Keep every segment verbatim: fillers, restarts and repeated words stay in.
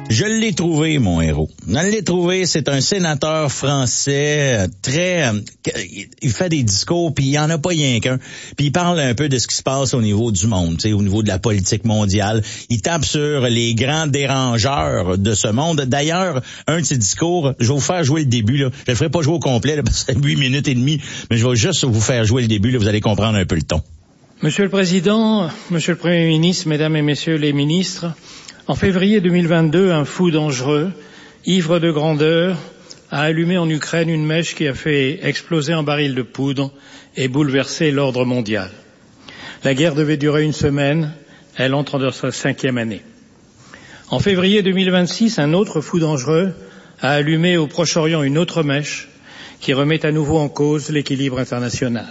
Je l'ai trouvé, mon héros. Je l'ai trouvé, c'est un sénateur français très... Il fait des discours, puis il n'y en a pas rien qu'un. Puis il parle un peu de ce qui se passe au niveau du monde, tu sais, au niveau de la politique mondiale. Il tape sur les grands dérangeurs de ce monde. D'ailleurs, un de ses discours, je vais vous faire jouer le début, là. Je ne le ferai pas jouer au complet, là, parce que c'est huit minutes et demie, mais je vais juste vous faire jouer le début, là, vous allez comprendre un peu le ton. Monsieur le Président, Monsieur le Premier ministre, Mesdames et Messieurs les ministres, en février deux mille vingt-deux, un fou dangereux, ivre de grandeur, a allumé en Ukraine une mèche qui a fait exploser un baril de poudre et bouleversé l'ordre mondial. La guerre devait durer une semaine, elle entre dans sa cinquième année. En février deux mille vingt-six, un autre fou dangereux a allumé au Proche-Orient une autre mèche qui remet à nouveau en cause l'équilibre international.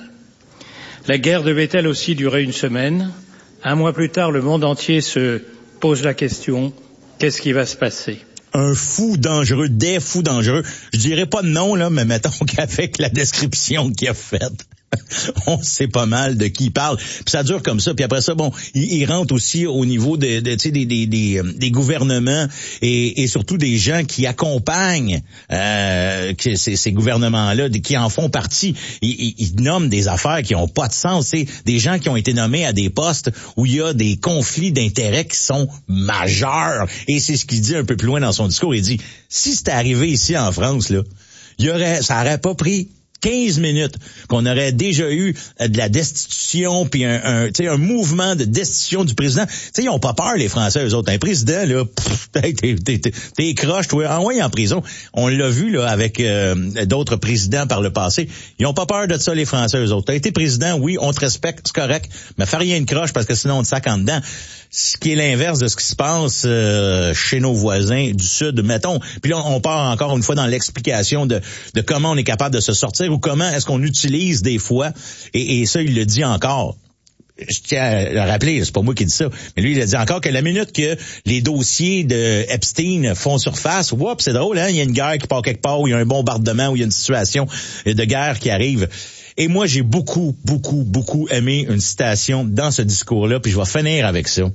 La guerre devait elle aussi durer une semaine. Un mois plus tard, le monde entier se pose la question, qu'est-ce qui va se passer? Un fou dangereux, des fous dangereux. Je dirais pas de nom, là, mais mettons qu'avec la description qu'il a faite, on sait pas mal de qui il parle. Puis ça dure comme ça. Puis après ça, bon, il, il rentre aussi au niveau de, de tu sais, des, des, des, des gouvernements et, et surtout des gens qui accompagnent euh, que ces, ces gouvernements-là, qui en font partie. Il, il, il nomme des affaires qui ont pas de sens. C'est des gens qui ont été nommés à des postes où il y a des conflits d'intérêts qui sont majeurs. Et c'est ce qu'il dit un peu plus loin dans son discours. Il dit, si c'était arrivé ici en France, là, il y aurait, ça aurait pas pris quinze minutes qu'on aurait déjà eu de la destitution puis un, un tu sais un mouvement de destitution du président. Tu sais, ils ont pas peur les Français eux autres. Un président là, pff, t'es t'es t'es, t'es croche toi, envoyé en prison. On l'a vu là avec euh, d'autres présidents par le passé. Ils ont pas peur de ça les Français eux autres. T'as été président, oui, on te respecte, c'est correct, mais fais rien de croche parce que sinon on te sac en dedans. Ce qui est l'inverse de ce qui se passe euh, chez nos voisins du Sud, mettons. Puis là, on part encore une fois dans l'explication de, de comment on est capable de se sortir ou comment est-ce qu'on utilise des fois, et, et ça, il le dit encore. Je tiens à le rappeler, c'est pas moi qui dis ça, mais lui, il a dit encore que la minute que les dossiers de Epstein font surface, oups, c'est drôle, hein, il y a une guerre qui part quelque part, où il y a un bombardement, où il y a une situation de guerre qui arrive. Et moi, j'ai beaucoup, beaucoup, beaucoup aimé une citation dans ce discours-là, puis je vais finir avec ça.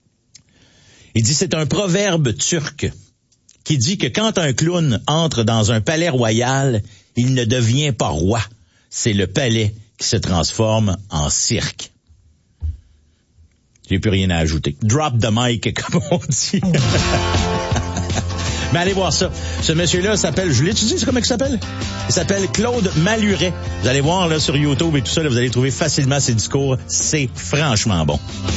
Il dit, c'est un proverbe turc qui dit que quand un clown entre dans un palais royal, il ne devient pas roi. C'est le palais qui se transforme en cirque. J'ai plus rien à ajouter. Drop the mic, comme on dit. Mais allez voir ça. Ce monsieur-là s'appelle, je l'étudie, c'est comment il s'appelle? Il s'appelle Claude Maluret. Vous allez voir là sur YouTube et tout ça, là, vous allez trouver facilement ses discours. C'est franchement bon.